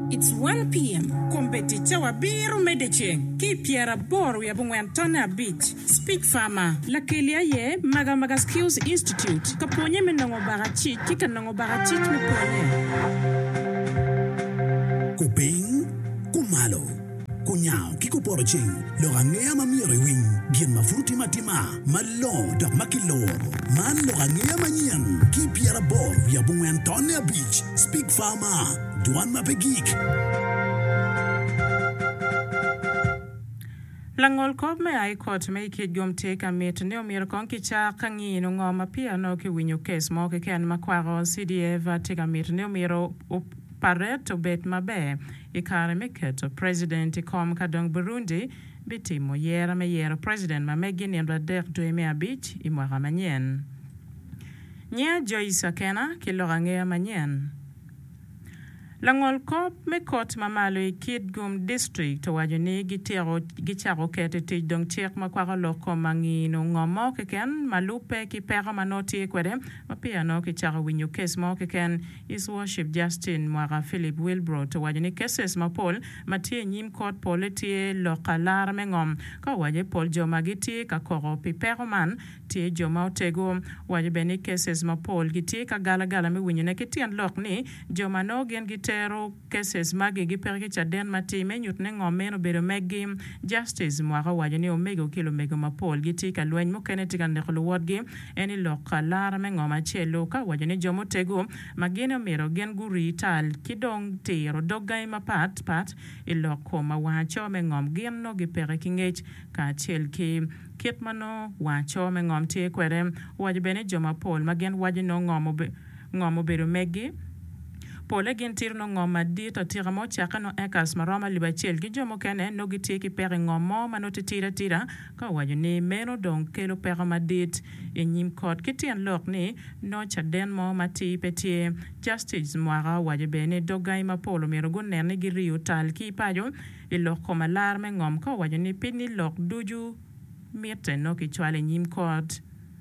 It's 1 p.m. Kompeticha wa biru medecheng. Ki Pierre Boru ya Bungwantona Beach. Speak Farmer. La kelia ye Maga Skills Institute. Kaponye menongo barachit. Kika nongo barachit muponye. Kuping, kumalo. Kunyao kiko poroching lo angea mamiri wing bien mafruti matima malo dak makilo man lo angea manyan ki Pierre Boru ya Bungwantona Beach. Speak Farmer. Duan mapegik. Langol kob me ai kot me kid gom teka mit ne omir kon ki cha kangi no ngoma pia no ki winyo kes mo ke ken makwaro CDF teka mit ne omiro pareto bet mabe ikare me keto president kom kadong Burundi bitimo yera me yera president ma megini ndo dek do me abich imwara manyen nya Joyce Kena ki lorange manyen Langol kop me kot mamalo I Kid Gum District to wajuni gicharo kete tij dong tiek makwara loko mangi no ngomo keken malupe ki pera manoti kwede mapia no ki charo winyo kes mo keken His Worship Justin Mwara Philip Wilbro to wajuni keses mapol matie nyim kot politie lokalar mengom ka waje pol joma giti ka koro pi pera man tie joma otego waje beni keses mapol giti ka gala me winyo ne kitian lok ni joma no gen tero cases magi gi pergi chaden mati menyut ne ngomeno bedo megi justice mwaka wajani omego kilo mego mapol giti ka lweny mo keneti kan nekolo wodgi eni loka lara me ngoma chelo ka wajani jomo tego magene mero gen guri tal kidong tero dogai mapat iloko mawacho me ngom gen no gi pere kingech ka chel ki kit mano wacho me ngom tie kwere wajibene joma pol magen wajino ngomo bedo megi Pole gen tir no ngoma di to tira mo chaka no ekas maroma libachel gi jomo kene no gi tiki pere ngomo mano tira ka wajuni meno don kelo pere madit nyim kot kitian lok ni no chaden mo mati petie justice mwara wajibene dogai mapolo mero gunene gi riu tal ki pajo iloko malar me ngom ka wajuni pini lok duju miete no ki chwale nyim kot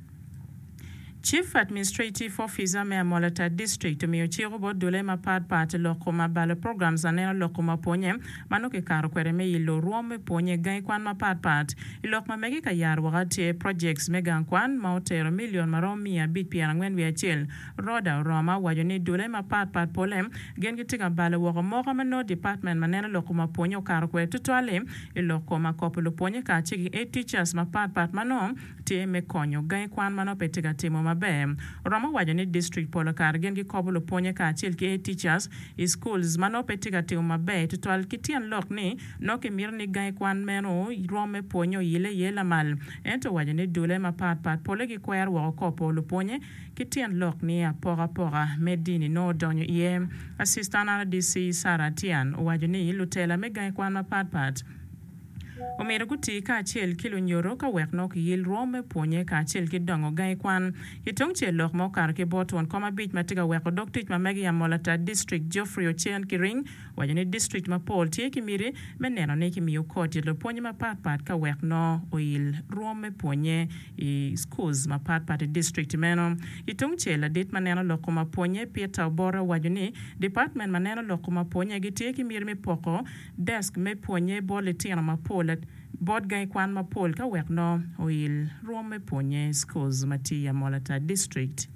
Chief Administrative Officer me Molata District mi ochiro bo dole ma pat loko ma bale programs anena loko ma ponye mano ke karo kwere me ilo ruome ponye gai kwan ma pat ilok ma megi ka yar wakati projects me gan kwan ma otero million marom mia bit pia ngwen wi achil roda roma wajoni dole ma pat polem gen gitika bale woko moka mano department manena loko ma ponye karo kwere tutwale iloko ma kopolo ponye ka chigi 8 teachers ma pat mano tie me konyo gai kwan mano petika timo ma Roma wajani district polo kargen gi kobulo ponye ka achil ki teachers schools mano petiga teo mabe tutwal kitian lok ni no ke mirni gai kwan meno rome ponyo yele mal ento wajani dole ma pat polo gi kwer wo ko polo ponye kitian lok ni apora medini no donyo ye assistant RDC Saratian wajani lutela me gai kwan ma pat Omero guti ka achel kilo nyoro ka wek nok yil rome ponye ka achel ki dongo gai kwan itong chelok mo kar ki botwon koma bich matiga weko doktich ma megi ya Molata District Geoffrey Ochieng Kiring wajani district ma pol tie kimiri meneno ne kimiyo koti lo ponye ma pat ka wek no oil rome ponye I schools ma pat district meno itong chela dit maneno loko ma ponye Peter Obora wajani department maneno loko ma ponye gitie kimiri mi poko desk me ponye boletina ma pol Bod gai kwan ma pol ka wek no oil rome ponye schools mati ya Molata District.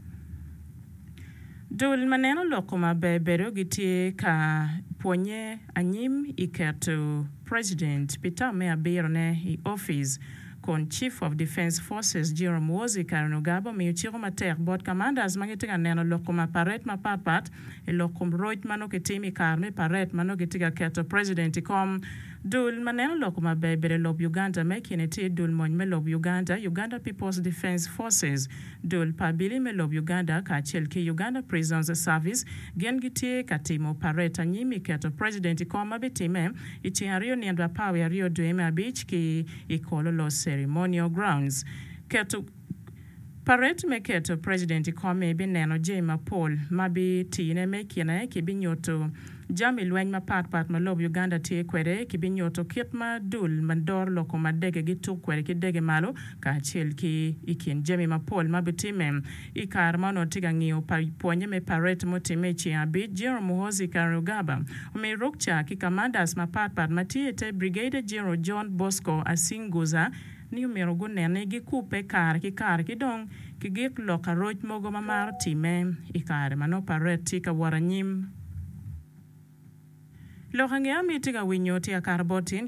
Dul maneno loko ma bebero gitie ka ponye anyim iketo President Peter Mea Birne I office kon Chief of Defense Forces Jerome Wozi Karinogabo mi uchiro mater bod commanders mangitika neno loko ma paret ma pat loko roit mano ketimi karme paret mano getiga keto President kom Dul maneno loko ma bebere lob Uganda mekineti dul mon me lob Uganda People's Defense Forces dul pabili me lob Uganda ka chelki Uganda Prisons Service gen gitie katimo pareta nyimi keto President koma betime itiario niendwa pawe Rio Duema Beach ki ikolo los ceremonial grounds keto Paret me keto President Kome bineno Jema Paul mabi tine me kina kibinyoto Jami lweny ma pat malob Uganda tie kwere kibinyoto kit ma dul mandor loko madege gitu kwere kidege malo ka chel ki ikin Jemi ma Paul mabitime ikar mano tiga ngiyo ponye me Paret motime chi abit Jero Muhozi Karugaba ume rokcha ki commanders ma pat matiete Brigadier General John Bosco Asinguza ni umero gunene gi kupe kar ki dong ki gik loka roj mogo mamar time ikare mano Paret tika waranyim Lohangia mitiga winyo tia karbotin